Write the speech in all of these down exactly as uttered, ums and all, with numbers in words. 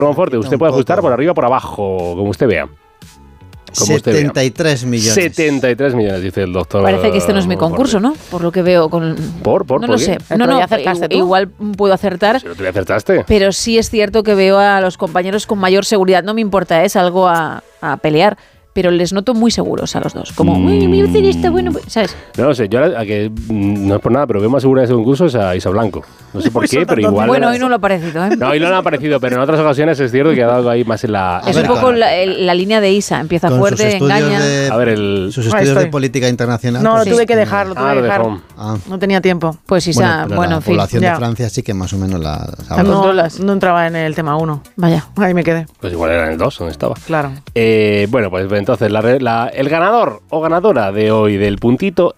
Monforte, usted puede ajustar por arriba o por abajo, como usted vea. Como setenta y tres millones. setenta y tres millones, dice el doctor. Parece que este no es mi concurso, ¿no? Por lo que veo con... ¿Por? ¿Por? No ¿Por lo qué? sé. No, no, igual puedo acertar. Si no te acertaste. Pero sí es cierto que veo a los compañeros con mayor seguridad. No me importa, es algo a, a pelear. Pero les noto muy seguros a los dos. Como, uy, mi hacer esto, bueno, ¿sabes? No lo sé, yo a que no es por nada, pero veo más segura de ese concurso es a Isa Blanco. No sé por qué, pero igual... Bueno, hoy no lo ha parecido, ¿eh? No, hoy no lo ha parecido, pero en otras ocasiones es cierto que ha dado ahí más en la... Es un poco la, la línea de Isa, empieza con fuerte, engaña... De, a ver, el... sus estudios de política internacional. No, pues, lo tuve sí. que dejar, lo tuve ah, que dejar. Ah. No tenía tiempo. Pues Isa, bueno, bueno, la en fin. población ya. de Francia sí que más o menos la... La no, no entraba en el tema uno. Vaya. Ahí me quedé. Pues igual era en el dos, donde estaba. Claro. Eh, bueno, pues entonces la, la, el ganador o ganadora de hoy del puntito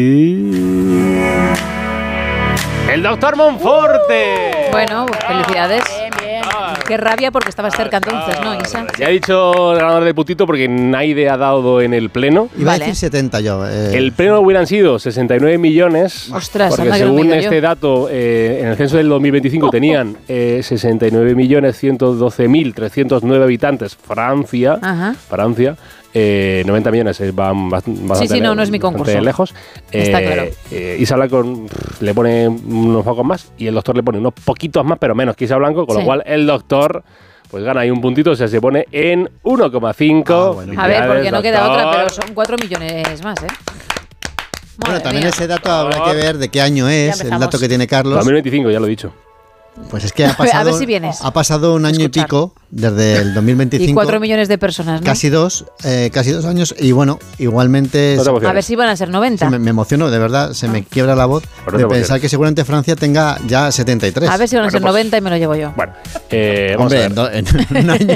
es... ¡el doctor Monforte! Bueno, felicidades. Bien, bien. Qué rabia porque estabas cerca entonces, ¿no, Isa? Ya he dicho el ganador del puntito porque Naide ha dado en el pleno. Iba vale. a decir setenta yo. Eh. El pleno hubieran sido sesenta y nueve millones. Ostras, porque anda que según no me digo este yo. dato, eh, en el censo del dos mil veinticinco tenían eh, sesenta y nueve millones ciento doce mil trescientos nueve habitantes. Francia. Ajá. Francia. Eh, noventa millones eh, van bastante Sí, sí, no, no es mi concurso. lejos. Está eh, claro. Eh, Isa Blanco pff, le pone unos pocos más y el doctor le pone unos poquitos más, pero menos que Isa Blanco, con Sí. lo cual el doctor pues gana ahí un puntito, o sea, se pone en uno coma cinco. Ah, bueno. A ver, porque no queda doctor. otra, pero son cuatro millones más, ¿eh? Bueno, Madre también mía. ese dato habrá que ver de qué año es, el empezamos. dato que tiene Carlos. dos mil veinticinco, ya lo he dicho. Pues es que ha A ver, a pasado, ver si vienes. ha pasado un año Escuchar. y pico desde el dos mil veinticinco. Y cuatro millones de personas, ¿no? Casi dos, eh, casi dos años. Y bueno, igualmente No te emociones. A ver si van a ser noventa. se me, me emociono, de verdad, se me quiebra la voz Pero no de te pensar emociones. que seguramente Francia tenga ya setenta y tres. A ver si van a ser Bueno, pues- noventa y me lo llevo yo. Bueno, eh, vamos Hombre, a en, ver. do- en un año.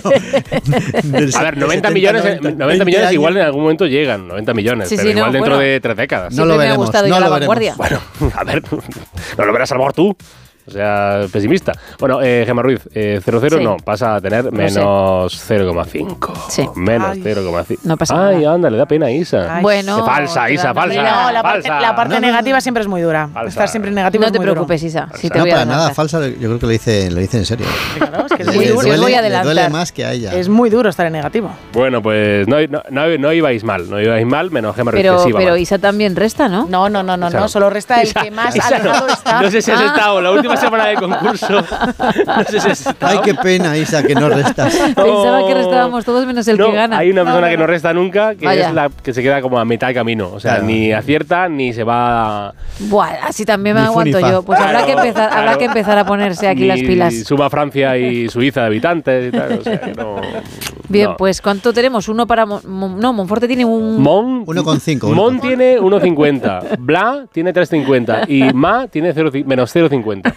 A ver, noventa millones, noventa millones igual en algún momento llegan, noventa millones, Sí, pero sí, no, igual dentro bueno. de tres décadas. No Siempre lo me ha veremos, gustado ir no a la lo veremos. vanguardia. Bueno, a ver, no lo verás a lo mejor tú. O sea, pesimista. Bueno, eh, Gemma Ruiz, eh, cero cero Sí. no, pasa a tener Lo menos cero coma cinco. Sí. Menos Ay. cero coma cinco. No pasa Ay, nada. anda, le da pena a Isa. Ay. Bueno. Qué falsa, te Isa, da falsa. pena. No, la parte, falsa. la parte No, no, negativa no. siempre es muy dura. Falsa. Estar siempre negativo No es te muy duro. preocupes, Isa. Si te No, voy a para nada adelantar. falsa, yo creo que lo dice, lo dice en serio. Claro, es que es Le- muy le duro. Os voy duele, a le duele adelantar. más que a ella. Es muy duro estar en negativo. Bueno, pues no, no, no, no ibais mal, no ibais mal, menos Gemma Ruiz, Pero, que sí iba pero mal. Isa también resta, ¿no? No, no, no, no, Isa no. no. Solo resta el Isa- que más Isa no. alejado está. No sé si has Ah. estado la última semana de concurso. No sé si has estado. Ay, qué pena, Isa, que no restas. Pensaba que restábamos todos menos el No, que gana. hay una persona No, no, que no no. resta nunca, que Vaya. es la que se queda como a mitad de camino. O sea, Claro. ni acierta ni se va. Buah, así también me Ni fu ni aguanto fa. yo. Pues habrá Claro, que empezar, habrá claro. que empezar a ponerse aquí ni las pilas. Suma Francia y Suiza de habitantes y tal. O sea, que no. Bien, no. pues ¿cuánto tenemos? Uno para... Mon- Mon- no, Monforte tiene un... Mon, uno coma cinco, uno Mon coma cinco. tiene uno coma cincuenta. Bla tiene tres coma cincuenta. Y Ma tiene cero, menos cero coma cincuenta.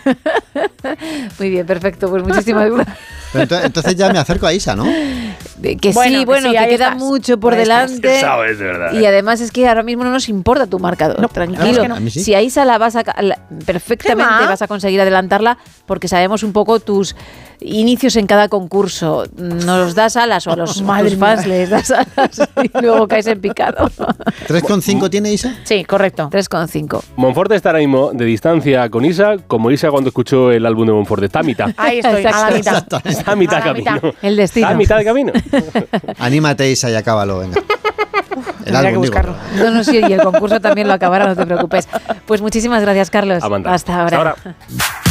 Muy bien, perfecto. Pues muchísimas gracias. Pero entonces, entonces ya me acerco a Isa, ¿no? De Que Bueno, sí, que bueno, sí, que ahí queda estás. mucho por Ahí estás. delante. Sabes, de verdad. Y además es que ahora mismo no nos importa tu marcador. Tranquilo. es que no. A mí sí. Si a Isa la vas a ca- la- perfectamente Gemma. vas a conseguir adelantarla porque sabemos un poco tus inicios en cada concurso. Nos das alas o a los Madre tus fans mía. les das alas y luego caes en picado. ¿tres coma cinco tiene Isa? Sí, correcto. tres coma cinco. Monforte está ahora mismo de distancia con Isa, como Isa cuando escuchó el álbum de Monforte. Está a mitad. Ahí estoy, a la mitad. Está a mitad A la camino. mitad. El destino. Está a mitad de camino. Anímate, Isa, y acábalo, venga. El Tendría que álbum, digo. buscarlo. No, no, sí, y el concurso también lo acabará, no te preocupes. Pues muchísimas gracias, Carlos. A mandar. Hasta ahora. Hasta ahora.